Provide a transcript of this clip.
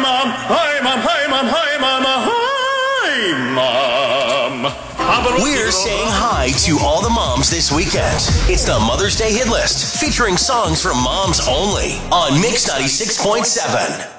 Mom. Hi, Mom. Hi, Mom. Hi, Mama. Hi, Mom. We're saying hi to all the moms this weekend. It's the Mother's Day Hit List, featuring songs from moms only on Mix 96.7.